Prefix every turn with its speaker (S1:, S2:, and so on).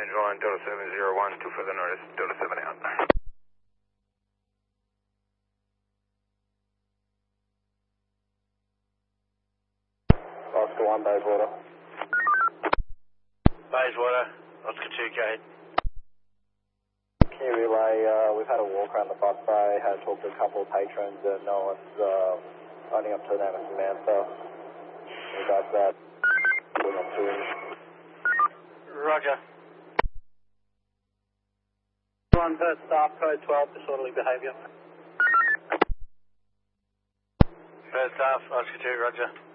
S1: range 1, Delta 701, 2 further notice, Delta 7 out.
S2: Oscar 1, Bayswater.
S3: Bayswater, Oscar 2, go ahead.
S2: Can you relay, we've had a walk around the bus bay, had talked to a couple of patrons and no one's owning up to the name of Samantha. In regards to that, we're not doing.
S3: Roger.
S4: One per staff code 12, disorderly behaviour.
S3: First staff, Oscar 2, roger.